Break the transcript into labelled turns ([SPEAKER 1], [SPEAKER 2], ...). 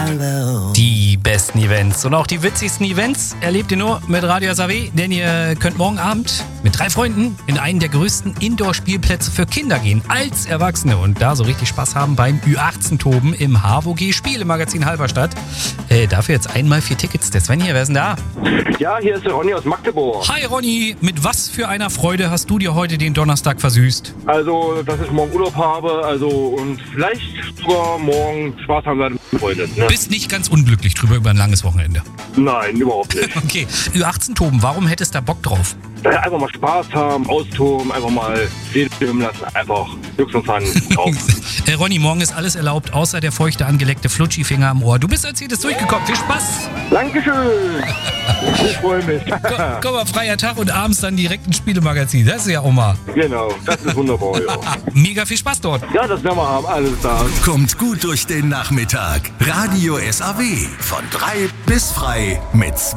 [SPEAKER 1] Die besten Events und auch die witzigsten Events erlebt ihr nur mit Radio SAW, denn ihr könnt morgen Abend mit 3 Freunden in einen der größten Indoor-Spielplätze für Kinder gehen, als Erwachsene, und da so richtig Spaß haben beim Ü18-Toben im HVG Spielemagazin Halberstadt. Dafür jetzt einmal 4 Tickets. Der Sven hier, wer ist denn da?
[SPEAKER 2] Ja, hier ist der Ronny aus Magdeburg.
[SPEAKER 1] Hi Ronny, mit was für einer Freude hast du dir heute den Donnerstag versüßt?
[SPEAKER 2] Also, dass ich morgen Urlaub habe, und vielleicht sogar morgen Spaß haben werde mit Freunden. Ne?
[SPEAKER 1] Bist nicht ganz unglücklich drüber über ein langes Wochenende?
[SPEAKER 2] Nein, überhaupt nicht.
[SPEAKER 1] Okay, Ü18-Toben, warum hättest du da Bock drauf?
[SPEAKER 2] Einfach mal Spaß haben, austoben, einfach mal Seele stimmen lassen, einfach Glücks und Fun drauf.
[SPEAKER 1] Ronny, morgen ist alles erlaubt, außer der feuchte, angelegte Flutschi-Finger am Ohr. Du bist als jedes durchgekommen. Viel Spaß!
[SPEAKER 2] Dankeschön! Ich freue mich.
[SPEAKER 1] Komm mal, freier Tag und abends dann direkt ein Spielemagazin. Das ist ja auch mal.
[SPEAKER 2] Genau, das ist wunderbar, ja.
[SPEAKER 1] Mega viel Spaß dort.
[SPEAKER 2] Ja, das werden wir haben, alles da.
[SPEAKER 3] Kommt gut durch den Nachmittag. Radio SAW von 3 bis frei mit